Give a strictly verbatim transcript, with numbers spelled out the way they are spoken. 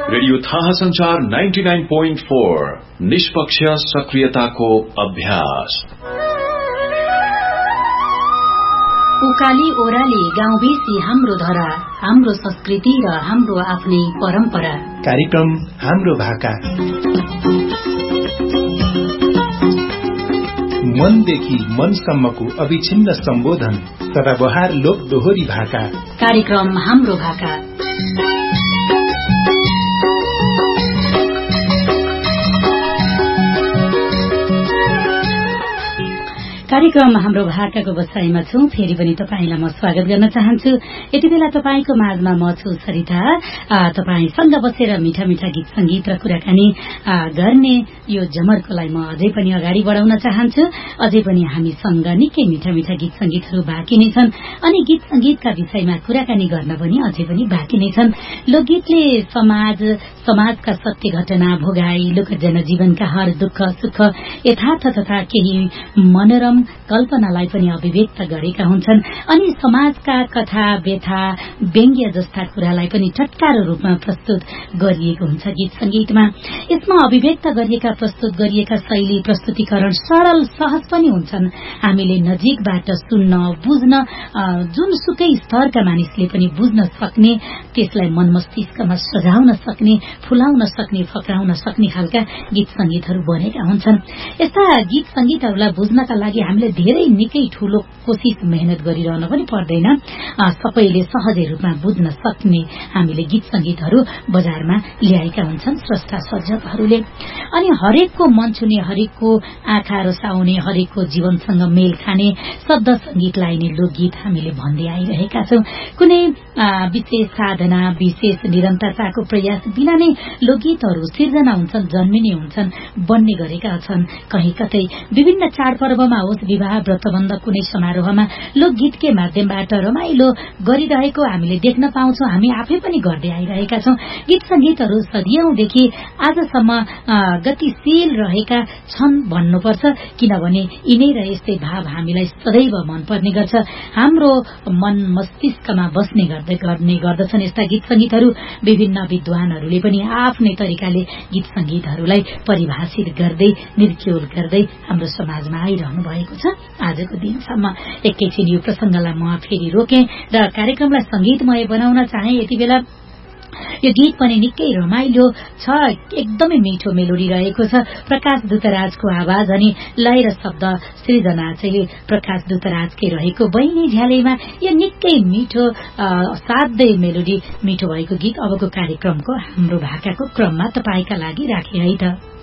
Radio थाहा संचार ninety nine point four निष्पक्ष सक्रियताको अभ्यास। उकाली ओह्राली गाउँ बेसी हाम्रो धरा, हाम्रो संस्कृति र हाम्रो आफ्नै परम्परा। कार्यक्रम हाम्रो भाका। मनदेखि मनसम्मको अविच्छिन्न सम्बोधन, सदाबहार लोक दोहोरी भाका। कार्यक्रम हाम्रो भाका। कार्यक्रम हाम्रो भाकाको बसाईमा छु। फेरि पनि तपाईंलाई म स्वागत गर्न चाहन्छु। यति बेला तपाईंको माझमा म छु सरिता। तपाईंसँग बसेर मिठा मिठा गीत संगीत र कुराकानी गर्ने यो जमर्कोलाई म अझै पनि अगाडि बढाउन चाहन्छु। अझै पनि हामीसँग निकै मिठा मिठा गीत संगीतहरू बाँकी नै छन् अनि गीत संगीतका विषयमा कुराकानी गर्न पनि अझै पनि बाँकी नै छन्। लोकगीतले समाज समाजका सत्य घटना, भोगाई, लोक जनजीवनका हर दुःख सुख, यथार्थ तथा केही मनोरम कल्पनालाई पनि अभिव्यक्त गरेका हुन्छन् अनि समाजका कथा, व्यथा, व्यङ्ग्य जस्ता कुरालाई पनि टट्कारो रूपमा प्रस्तुत गरिएको हुन्छ गीत संगीतमा। यसमा अभिव्यक्त गरिएका प्रस्तुत गरिएका शैली, प्रस्तुतिकरण सरल सहज पनि हुन्छन्। हामीले नजिकबाट सुन्न, बुझ्न, जुनसुकै स्तरका मानिसले पनि बुझ्न सक्ने, त्यसलाई मन मस्तिष्कमा सजाउन सक्ने, फुलाउन सक्ने, फक्राउन सक्ने खालका गीत संगीतहरू बनेका हुन्छन्। यस्ता गीत संगीतहरूलाई बुझ्नका लागि हामीले धेरै निकै ठूलो कोशिश मेहनत गरिरहन पनि पर्दैन। सबैले सहजै रूपमा बुझ्न सक्ने हामीले गीत संगीतहरू बजारमा ल्याएका हुन्छन् स्रष्टा सर्जकहरूले। अनि हरेकको मन छुने, हरेकको आँखा रसाउने, हरेकको जीवनसँग मेल खाने शब्द संगीतलाई नै लोकगीत हामीले भन्दै आइरहेका छौं। कुनै विशेष साधना, विशेष निरन्तरताको प्रयास बिना नै लोकगीतहरू सिर्जना हुन्छन्, जन्मिने हुन्छन्, बन्ने गरेका छन्। कहीँ कतै विभिन्न चाडपर्वमा होस्, विवाह, व्रतबन्ध, कुनै समारोहमा लोकगीतकै माध्यमबाट रमाइलो गरिरहेको हामीले देख्न पाउँछौं। हामी आफै पनि गर्दै आइरहेका छौं। गीत संगीतहरू सदियौंदेखि आजसम्म गतिशील रहेका छन् भन्नुपर्छ, किनभने यिनै र यस्तै भाव हामीलाई सदैव मनपर्ने गर्छ, हाम्रो मन मस्तिष्कमा बस्ने गर्दै गर्ने गर्दछन् यस्ता गीत संगीतहरू। विभिन्न विद्वानहरूले पनि आफ्नै तरिकाले गीत संगीतहरूलाई परिभाषित गर्दै, निर्क्योल गर्दै हाम्रो समाजमा आइरहनु भएको छ आजको दिनसम्म। एकैछिन यो प्रसंगलाई म फेरि रोकेँ र कार्यक्रमलाई संगीतमय बनाउन चाहे। यति बेला यो गीत पनि निकै रमाइलो छ, एकदमै मिठो मेलोडी रहेको छ। प्रकाश दूतराजको आवाज अनि लय र शब्द सृजना चाहिँ प्रकाश दूतराजकै रहेको बहिनी झ्यालैमा यो निकै मिठो साध्यै मेलोडी मिठो भएको गीत अबको कार्यक्रमको हाम्रो भाकाको क्रममा तपाईका लागि राखे है त।